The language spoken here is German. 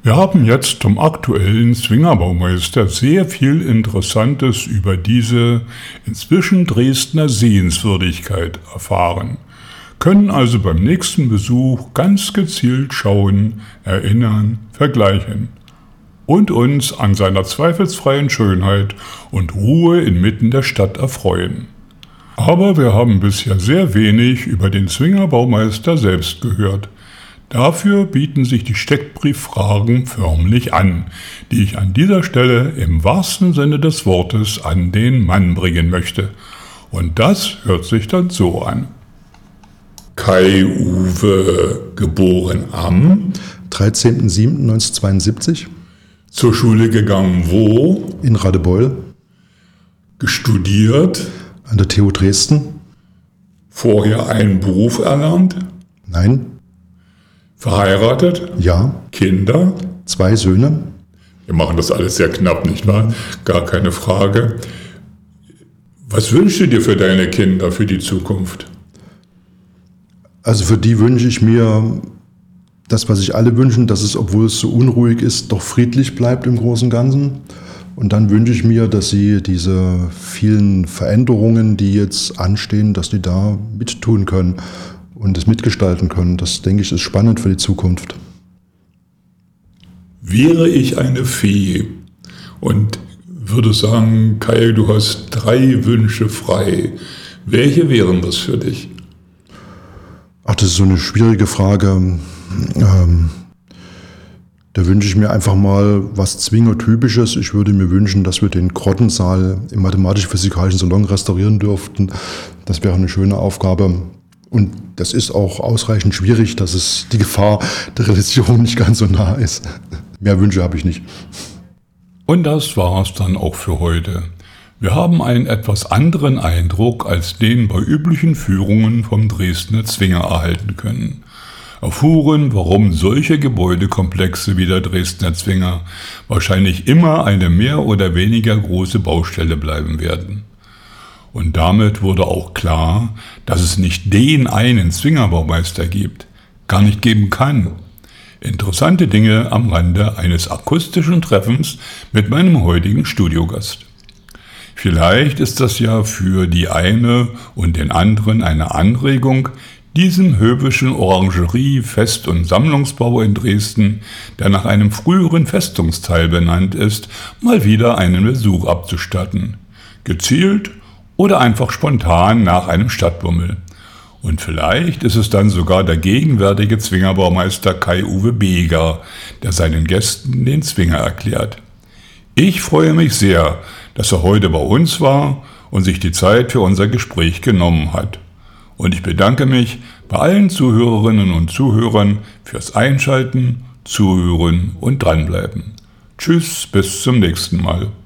Wir haben jetzt zum aktuellen Swingerbaumeister sehr viel Interessantes über diese inzwischen Dresdner Sehenswürdigkeit erfahren, können also beim nächsten Besuch ganz gezielt schauen, erinnern, vergleichen und uns an seiner zweifelsfreien Schönheit und Ruhe inmitten der Stadt erfreuen. Aber wir haben bisher sehr wenig über den Swingerbaumeister selbst gehört. Dafür bieten sich die Steckbrieffragen förmlich an, die ich an dieser Stelle im wahrsten Sinne des Wortes an den Mann bringen möchte. Und das hört sich dann so an. Kai-Uwe, geboren am 13.07.1972. Zur Schule gegangen wo? In Radebeul. Gestudiert? An der TU Dresden. Vorher einen Beruf erlernt? Nein. Verheiratet? Ja. Kinder? 2 Söhne. Wir machen das alles sehr knapp, nicht wahr? Gar keine Frage. Was wünschst du dir für deine Kinder, für die Zukunft? Also für die wünsche ich mir das, was sich alle wünschen, dass es, obwohl es so unruhig ist, doch friedlich bleibt im Großen und Ganzen. Und dann wünsche ich mir, dass sie diese vielen Veränderungen, die jetzt anstehen, dass die da mittun können und es mitgestalten können. Das, denke ich, ist spannend für die Zukunft. Wäre ich eine Fee und würde sagen, Kai, du hast 3 Wünsche frei, welche wären das für dich? Ach, das ist so eine schwierige Frage. Da wünsche ich mir einfach mal was Zwingertypisches. Ich würde mir wünschen, dass wir den Grottensaal im mathematisch-physikalischen Salon restaurieren dürften. Das wäre eine schöne Aufgabe. Und das ist auch ausreichend schwierig, dass es die Gefahr der Realisierung nicht ganz so nah ist. Mehr Wünsche habe ich nicht. Und das war es dann auch für heute. Wir haben einen etwas anderen Eindruck als den bei üblichen Führungen vom Dresdner Zwinger erhalten können. Erfuhren, warum solche Gebäudekomplexe wie der Dresdner Zwinger wahrscheinlich immer eine mehr oder weniger große Baustelle bleiben werden. Und damit wurde auch klar, dass es nicht den einen Zwingerbaumeister gibt, gar nicht geben kann. Interessante Dinge am Rande eines akustischen Treffens mit meinem heutigen Studiogast. Vielleicht ist das ja für die eine und den anderen eine Anregung, diesem höfischen Orangerie-, Fest- und Sammlungsbau in Dresden, der nach einem früheren Festungsteil benannt ist, mal wieder einen Besuch abzustatten. Gezielt oder einfach spontan nach einem Stadtbummel. Und vielleicht ist es dann sogar der gegenwärtige Zwingerbaumeister Kai-Uwe Beger, der seinen Gästen den Zwinger erklärt. Ich freue mich sehr, dass er heute bei uns war und sich die Zeit für unser Gespräch genommen hat. Und ich bedanke mich bei allen Zuhörerinnen und Zuhörern fürs Einschalten, Zuhören und Dranbleiben. Tschüss, bis zum nächsten Mal.